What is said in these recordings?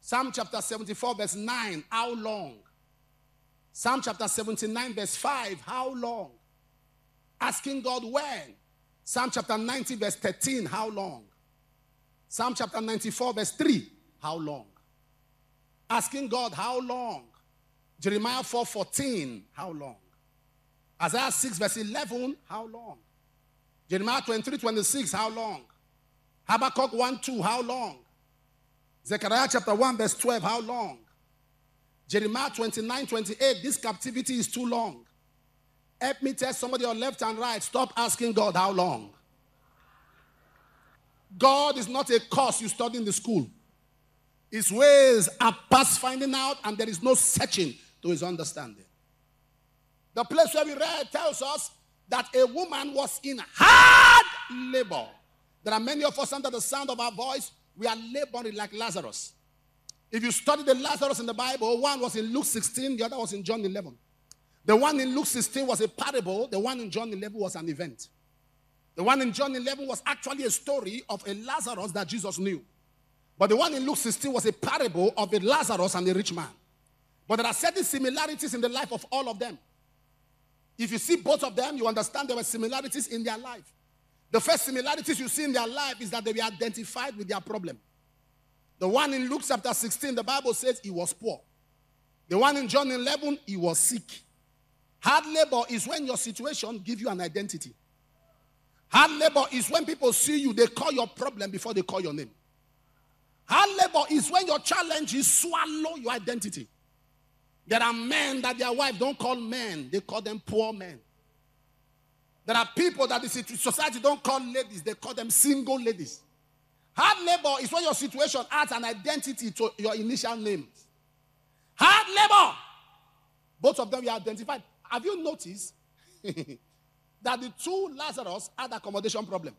Psalm chapter 74 verse 9, how long? Psalm chapter 79 verse 5, how long? Asking God when? Psalm chapter 90 verse 13, how long? Psalm chapter 94 verse 3, how long? Asking God, how long? Jeremiah 4:14, how long? Isaiah 6 verse 11, how long? Jeremiah 23:26, how long? Habakkuk 1:2, how long? Zechariah chapter 1 verse 12, how long? Jeremiah 29:28, this captivity is too long. Help me tell somebody on left and right, stop asking God how long. God is not a course you study in the school. His ways are past finding out, and there is no searching to his understanding. The place where we read tells us that a woman was in hard labor. There are many of us under the sound of our voice, we are laboring like Lazarus. If you study the Lazarus in the Bible, one was in Luke 16, the other was in John 11. The one in Luke 16 was a parable. The one in John 11 was an event. The one in John 11 was actually a story of a Lazarus that Jesus knew. But the one in Luke 16 was a parable of a Lazarus and a rich man. But there are certain similarities in the life of all of them. If you see both of them, you understand there were similarities in their life. The first similarities you see in their life is that they were identified with their problem. The one in Luke chapter 16, the Bible says he was poor. The one in John 11, he was sick. Hard labor is when your situation gives you an identity. Hard labor is when people see you, they call your problem before they call your name. Hard labor is when your challenge is swallow your identity. There are men that their wife don't call men, they call them poor men. There are people that the society don't call ladies, they call them single ladies. Hard labor is when your situation adds an identity to your initial name. Hard labor. Both of them were identified. Have you noticed that the two Lazarus had accommodation problem?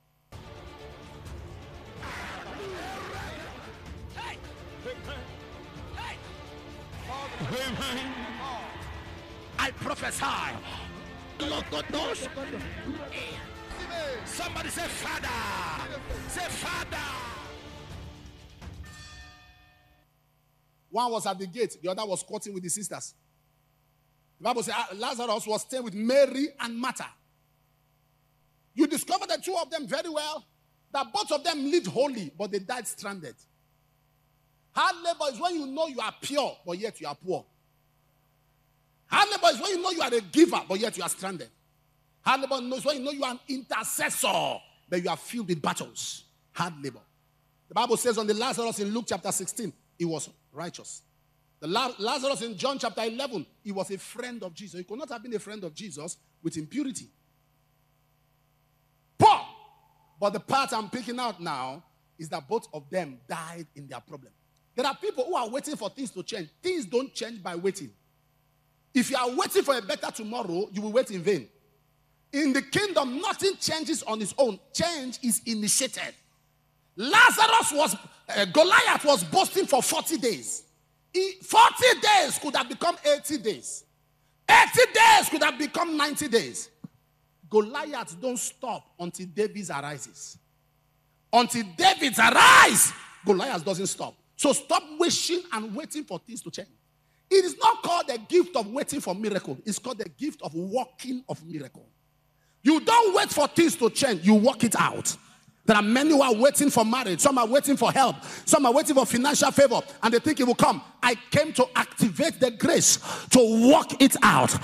I prophesy. Somebody say, Father. Say, Father. One was at the gate, the other was courting with the sisters. The Bible says Lazarus was staying with Mary and Martha. You discover the two of them very well, that both of them lived holy, but they died stranded. Hard labor is when you know you are pure, but yet you are poor. Hard labor is when you know you are a giver, but yet you are stranded. Hard labor is when you know you are an intercessor, but you are filled with battles. Hard labor. The Bible says on the Lazarus in Luke chapter 16, he was righteous. The Lazarus in John chapter 11, he was a friend of Jesus. He could not have been a friend of Jesus with impurity. Poor. But the part I'm picking out now is that both of them died in their problem. There are people who are waiting for things to change. Things don't change by waiting. If you are waiting for a better tomorrow, you will wait in vain. In the kingdom, nothing changes on its own. Change is initiated. Goliath was boasting for 40 days. 40 days could have become 80 days. 80 days could have become 90 days. Goliath don't stop until David arises. Until David arises, Goliath doesn't stop. So stop wishing and waiting for things to change. It is not called the gift of waiting for miracle. It's called the gift of working of miracle. You don't wait for things to change. You work it out. There are many who are waiting for marriage. Some are waiting for help. Some are waiting for financial favor. And they think it will come. I came to activate the grace to work it out.